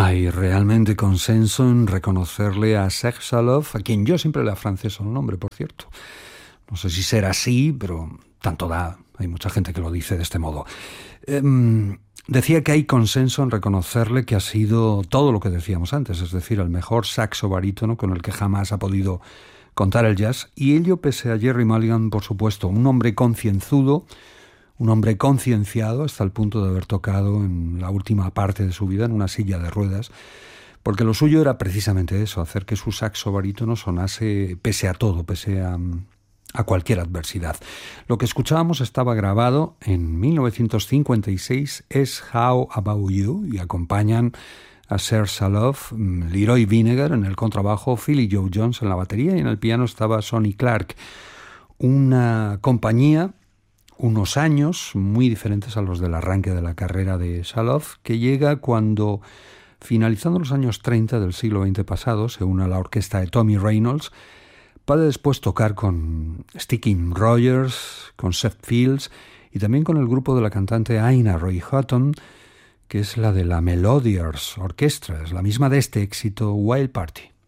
Hay realmente consenso en reconocerle a Serge Salov, a quien yo siempre le afranceso el nombre, por cierto. No sé si será así, pero tanto da. Hay mucha gente que lo dice de este modo. Decía que hay consenso en reconocerle que ha sido todo lo que decíamos antes, es decir, el mejor saxo barítono con el que jamás ha podido contar el jazz, y ello pese a Gerry Mulligan, por supuesto, un hombre concienzudo, un hombre concienciado hasta el punto de haber tocado en la última parte de su vida en una silla de ruedas, porque lo suyo era precisamente eso, hacer que su saxo barítono sonase pese a todo, pese a cualquier adversidad. Lo que escuchábamos estaba grabado en 1956, es How About You, y acompañan a Serge Salov, Leroy Vinnegar en el contrabajo, Philly Joe Jones en la batería, y en el piano estaba Sonny Clark. Una compañía, unos años muy diferentes a los del arranque de la carrera de Salov, que llega cuando, finalizando los años 30 del siglo XX pasado, se une a la orquesta de Tommy Reynolds, para después tocar con Sticky Rogers, con Seth Fields y también con el grupo de la cantante Aina Roy Hutton, que es la de la Melodiers Orchestra, es la misma de este éxito Wild Party.